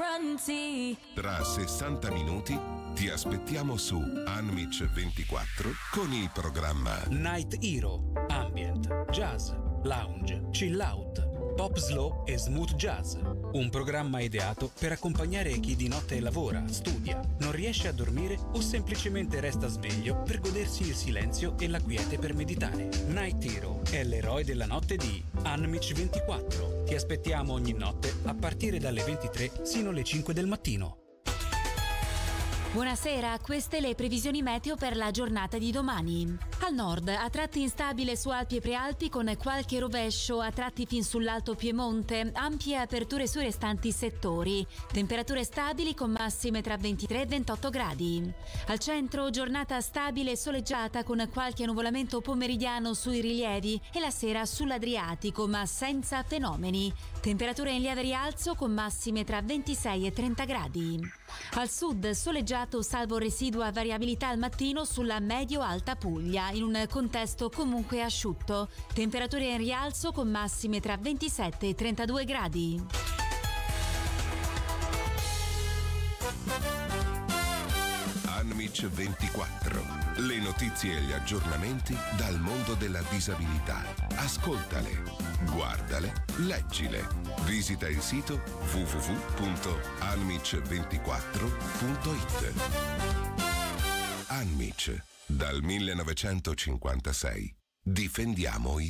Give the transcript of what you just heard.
guarantee. Tra 60 minuti ti aspettiamo su Unmich 24 con il programma Night Hero, ambient, jazz, lounge, chill out, pop slow e smooth jazz. Un programma ideato per accompagnare chi di notte lavora, studia, non riesce a dormire o semplicemente resta sveglio per godersi il silenzio e la quiete per meditare. Night Hero è l'eroe della notte di Unmich 24. Ti aspettiamo ogni notte a partire dalle 23 sino alle 5 del mattino. Buonasera, queste le previsioni meteo per la giornata di domani. Al nord, a tratti instabile su Alpi e Prealpi con qualche rovescio, a tratti fin sull'Alto Piemonte, ampie aperture sui restanti settori. Temperature stabili con massime tra 23 e 28 gradi. Al centro, giornata stabile e soleggiata con qualche annuvolamento pomeridiano sui rilievi e la sera sull'Adriatico, ma senza fenomeni. Temperature in lieve rialzo con massime tra 26 e 30 gradi. Al sud, soleggiato salvo residua variabilità al mattino sulla medio-alta Puglia, in un contesto comunque asciutto. Temperature in rialzo con massime tra 27 e 32 gradi. Unmich 24. Le notizie e gli aggiornamenti dal mondo della disabilità. Ascoltale, guardale, leggile. Visita il sito www.unmich24.it. Unmich, dal 1956. Difendiamo i